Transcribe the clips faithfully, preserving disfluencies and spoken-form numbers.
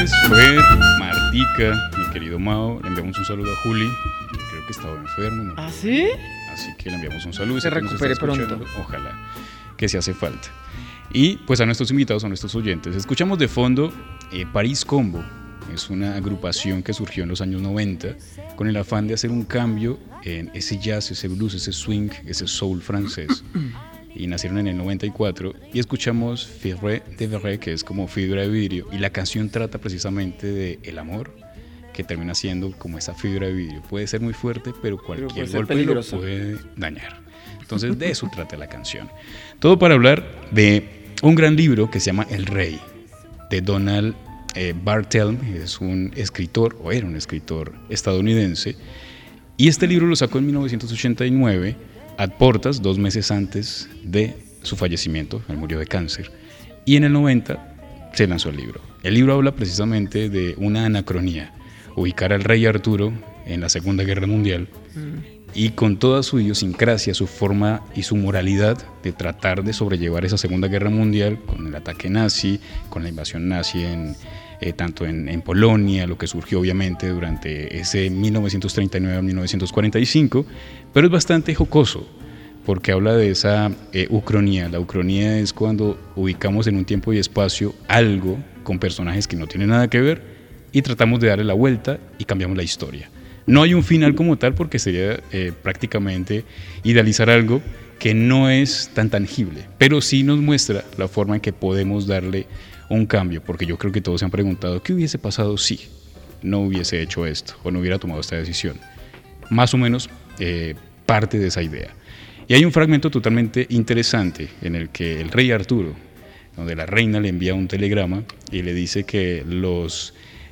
noches, Fer, Martica, mi querido Mao. Le enviamos un saludo a Juli. Creo que estaba enfermo. ¿no? ¿Ah, sí? Así que le enviamos un saludo. Se recupere pronto. Ojalá que se hace falta. Y pues a nuestros invitados, a nuestros oyentes, escuchamos de fondo eh, Paris Combo. Es una agrupación que surgió en los años noventa con el afán de hacer un cambio en ese jazz, ese blues, ese swing, ese soul francés. Y nacieron en el noventa y cuatro y escuchamos Fibre de Verre, que es como fibra de vidrio, y la canción trata precisamente de el amor, que termina siendo como esa fibra de vidrio. Puede ser muy fuerte, pero cualquier pero golpe lo puede dañar. Entonces de eso trata la canción. Todo para hablar de un gran libro que se llama El Rey, de Donald eh, Barthelme. Es un escritor, o era un escritor estadounidense, y este libro lo sacó en mil novecientos ochenta y nueve, a portas, dos meses antes de su fallecimiento. Él murió de cáncer, y en el noventa se lanzó el libro. El libro habla precisamente de una anacronía, ubicar al rey Arturo en la Segunda Guerra Mundial, mm. y con toda su idiosincrasia, su forma y su moralidad de tratar de sobrellevar esa Segunda Guerra Mundial con el ataque nazi, con la invasión nazi en, eh, tanto en, en Polonia, lo que surgió obviamente durante ese mil novecientos treinta y nueve a mil novecientos cuarenta y cinco, pero es bastante jocoso porque habla de esa eh, ucronía. La ucronía es cuando ubicamos en un tiempo y espacio algo con personajes que no tienen nada que ver y tratamos de darle la vuelta y cambiamos la historia. No hay un final como tal porque sería eh, prácticamente idealizar algo que no es tan tangible, pero sí nos muestra la forma en que podemos darle un cambio, porque yo creo que todos se han preguntado ¿qué hubiese pasado si no hubiese hecho esto o no hubiera tomado esta decisión? Más o menos eh, parte de esa idea. Y hay un fragmento totalmente interesante en el que el rey Arturo, donde la reina le envía un telegrama y le dice que los...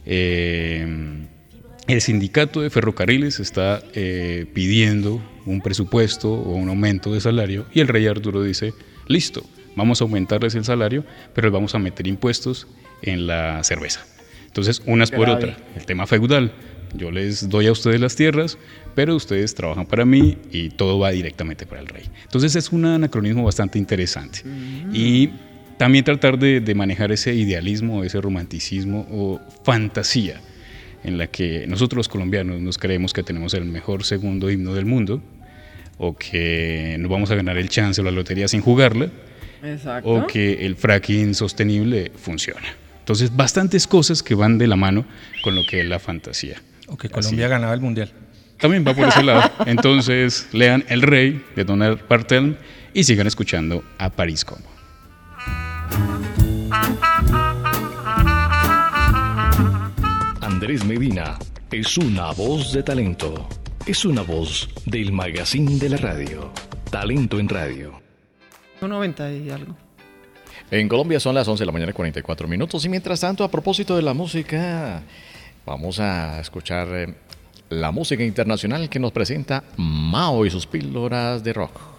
Eh, El sindicato de ferrocarriles está eh, pidiendo un presupuesto o un aumento de salario, y el rey Arturo dice, listo, vamos a aumentarles el salario, pero les vamos a meter impuestos en la cerveza. Entonces, unas por otra, el tema feudal, yo les doy a ustedes las tierras, pero ustedes trabajan para mí y todo va directamente para el rey. Entonces es un anacronismo bastante interesante. Mm. Y también tratar de, de manejar ese idealismo, ese romanticismo o fantasía, en la que nosotros los colombianos nos creemos que tenemos el mejor segundo himno del mundo, o que nos vamos a ganar el chance o la lotería sin jugarla. Exacto. O que el fracking sostenible funciona. Entonces, bastantes cosas que van de la mano con lo que es la fantasía. O que Colombia Así. ganaba el mundial. También va por ese lado. Entonces, lean El Rey de Donald Barthelme y sigan escuchando a Paris Combo. Andrés Medina es una voz de talento, es una voz del magazine de la radio, Talento en Radio. noventa y algo. En Colombia son las once de la mañana, cuarenta y cuatro minutos, y mientras tanto, a propósito de la música, vamos a escuchar eh, la música internacional que nos presenta Mao y sus píldoras de rock.